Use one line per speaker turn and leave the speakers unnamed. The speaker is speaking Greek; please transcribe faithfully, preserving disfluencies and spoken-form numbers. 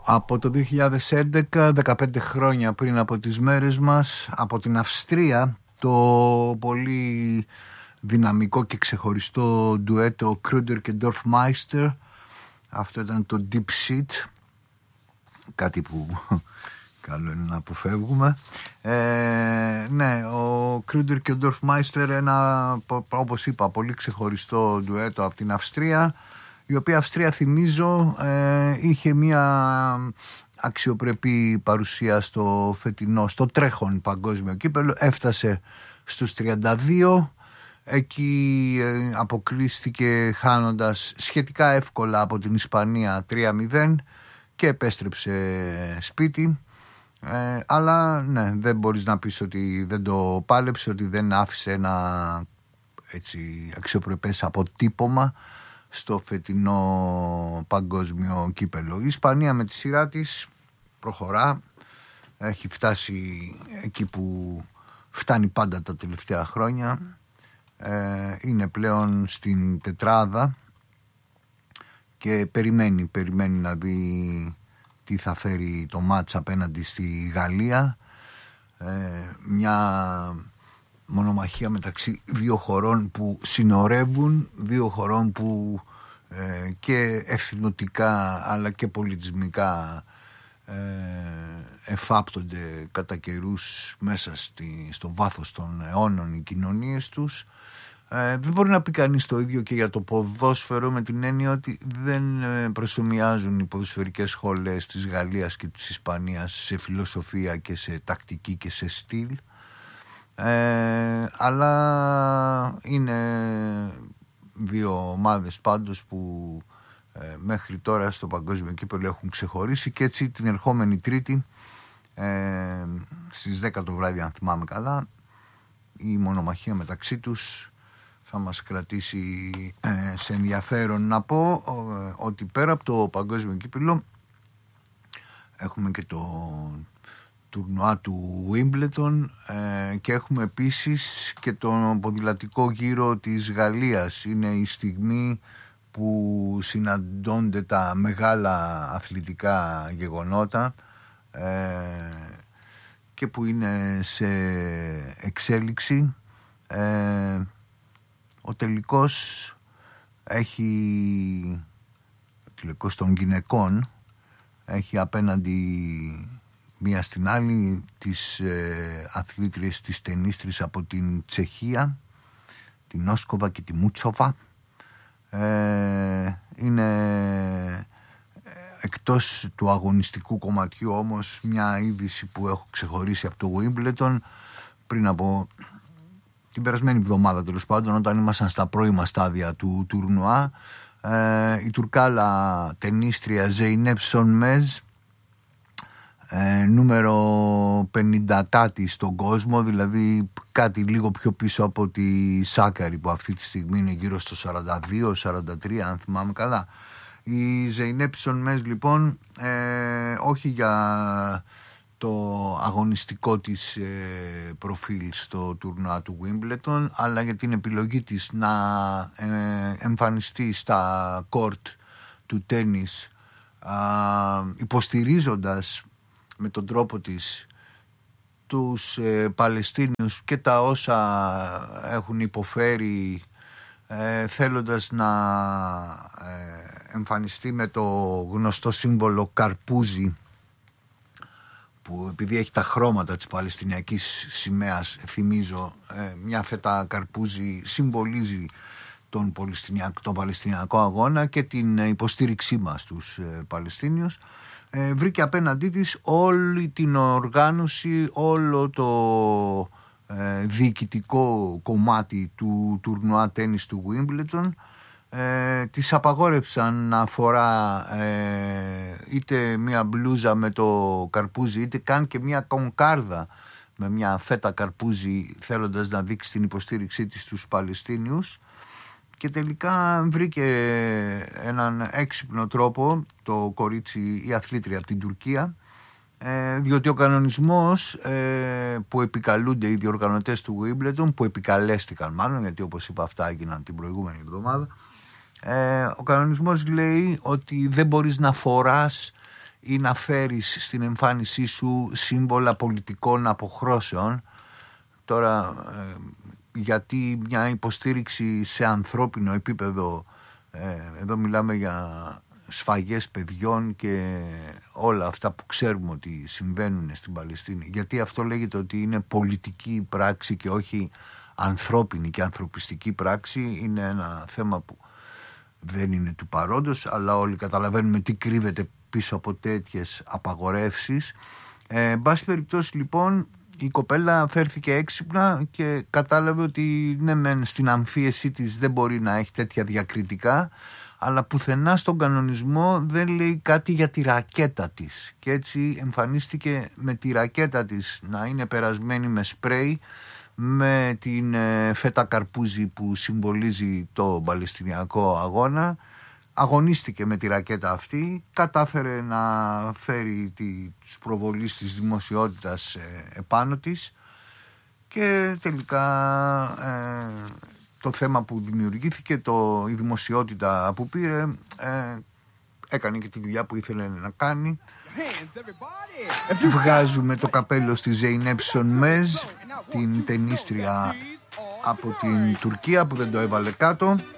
Από το δύο χιλιάδες έντεκα, δεκαπέντε χρόνια πριν από τις μέρες μας, από την Αυστρία, το πολύ δυναμικό και ξεχωριστό ντουέτο Kruder και Dorfmeister. Αυτό ήταν το Deep Seat, κάτι που καλό είναι να αποφεύγουμε. Ε, ναι, ο Kruder και ο Dorfmeister, ένα, όπως είπα, πολύ ξεχωριστό ντουέτο από την Αυστρία, η οποία Αυστρία, θυμίζω, ε, είχε μια αξιοπρεπή παρουσία στο φετινό, στο τρέχον παγκόσμιο κύπελλο, έφτασε στους τριάντα δύο, εκεί ε, αποκλείστηκε χάνοντας σχετικά εύκολα από την Ισπανία τρία μηδέν και επέστρεψε σπίτι. Ε, αλλά ναι, δεν μπορείς να πεις ότι δεν το πάλεψε, ότι δεν άφησε ένα έτσι αξιοπρεπές αποτύπωμα στο φετινό παγκόσμιο κύπελλο. Η Ισπανία με τη σειρά της προχωρά, έχει φτάσει εκεί που φτάνει πάντα τα τελευταία χρόνια, ε, είναι πλέον στην τετράδα και περιμένει, περιμένει να δει τι θα φέρει το μάτς απέναντι στη Γαλλία, ε, μια μονομαχία μεταξύ δύο χωρών που συνορεύουν, δύο χωρών που ε, και εθνοτικά αλλά και πολιτισμικά ε, εφάπτονται κατά καιρούς μέσα στη, στο βάθος των αιώνων οι κοινωνίες τους. Ε, δεν μπορεί να πει κανείς το ίδιο και για το ποδόσφαιρο, με την έννοια ότι δεν προσομοιάζουν οι ποδοσφαιρικές σχολές της Γαλλίας και της Ισπανίας σε φιλοσοφία και σε τακτική και σε στυλ. Ε, αλλά είναι δύο ομάδες πάντως που ε, μέχρι τώρα στο παγκόσμιο κύπελλο έχουν ξεχωρίσει, και έτσι την ερχόμενη Τρίτη ε, στις δέκα το βράδυ, αν θυμάμαι καλά, η μονομαχία μεταξύ τους θα μας κρατήσει ε, σε ενδιαφέρον. Να πω ε, ότι πέρα από το παγκόσμιο κύπελλο έχουμε και το τουρνουά του Wimbledon ε, και έχουμε επίσης και τον ποδηλατικό γύρο της Γαλλίας. Είναι η στιγμή που συναντώνται τα μεγάλα αθλητικά γεγονότα ε, και που είναι σε εξέλιξη. Ε, ο τελικός έχει, ο τελικός των γυναικών έχει απέναντι μία στην άλλη τις ε, αθλήτριες, τις τενίστρες από την Τσεχία, την Όσκοβα και τη Μούτσοβα. Ε, είναι εκτός του αγωνιστικού κομματιού όμως μια είδηση που έχω ξεχωρίσει από το Wimbledon πριν από την περασμένη εβδομάδα, τέλος πάντων, όταν ήμασταν στα πρώιμα στάδια του τουρνουά. Ε, η Τουρκάλα τενίστρια Ζεϊνέπ Σονμέζ, Ε, νούμερο πενήντα κάτι στον κόσμο, δηλαδή κάτι λίγο πιο πίσω από τη Σάκαρη που αυτή τη στιγμή είναι γύρω στο σαράντα δύο σαράντα τρία, αν θυμάμαι καλά. Η Ζεϊνέπ Σονμέζ λοιπόν, ε, όχι για το αγωνιστικό της ε, προφίλ στο τουρνουά του Wimbledon, αλλά για την επιλογή της να ε, εμφανιστεί στα κόρτ του τένις, ε, υποστηρίζοντας με τον τρόπο της τους ε, Παλαιστίνιους και τα όσα έχουν υποφέρει, ε, θέλοντας να ε, εμφανιστεί με το γνωστό σύμβολο καρπούζι, που επειδή έχει τα χρώματα της Παλαιστινιακής σημαίας, θυμίζω, ε, μια φέτα καρπούζι συμβολίζει τον, τον Παλαιστινιακό αγώνα και την υποστήριξή μας στους ε, Παλαιστίνιους. Ε, βρήκε απέναντί της όλη την οργάνωση, όλο το ε, διοικητικό κομμάτι του τουρνουά τένις του Wimbledon. Ε, της απαγόρεψαν να φορά ε, είτε μια μπλούζα με το καρπούζι, είτε καν και μια κονκάρδα με μια φέτα καρπούζι, θέλοντας να δείξει την υποστήριξή της στους Παλαιστίνιους. Και τελικά βρήκε έναν έξυπνο τρόπο το κορίτσι, η αθλήτρια από την Τουρκία, ε, διότι ο κανονισμός ε, που επικαλούνται οι διοργανωτές του Wimbledon, που επικαλέστηκαν μάλλον, γιατί όπως είπα αυτά έγιναν την προηγούμενη εβδομάδα, ε, ο κανονισμός λέει ότι δεν μπορείς να φοράς ή να φέρεις στην εμφάνισή σου σύμβολα πολιτικών αποχρώσεων. Τώρα, ε, γιατί μια υποστήριξη σε ανθρώπινο επίπεδο, ε, εδώ μιλάμε για σφαγές παιδιών και όλα αυτά που ξέρουμε ότι συμβαίνουν στην Παλαιστίνη, γιατί αυτό λέγεται ότι είναι πολιτική πράξη και όχι ανθρώπινη και ανθρωπιστική πράξη, είναι ένα θέμα που δεν είναι του παρόντος, αλλά όλοι καταλαβαίνουμε τι κρύβεται πίσω από τέτοιες απαγορεύσεις. Ε, εν πάση περιπτώσει, λοιπόν, η κοπέλα φέρθηκε έξυπνα και κατάλαβε ότι ναι, μεν στην αμφίεσή της δεν μπορεί να έχει τέτοια διακριτικά, αλλά πουθενά στον κανονισμό δεν λέει κάτι για τη ρακέτα της. Και έτσι εμφανίστηκε με τη ρακέτα της να είναι περασμένη με σπρέι, με την ε, φέτα καρπούζι που συμβολίζει το Παλαιστινιακό αγώνα. Αγωνίστηκε με τη ρακέτα αυτή, κατάφερε να φέρει τη, τους προβολείς της δημοσιότητας ε, επάνω της και τελικά ε, το θέμα που δημιουργήθηκε, το, η δημοσιότητα που πήρε, ε, έκανε και τη δουλειά που ήθελε να κάνει. Βγάζουμε το καπέλο στη Zeynep Sönmez, την ταινίστρια από την Τουρκία που δεν το έβαλε κάτω.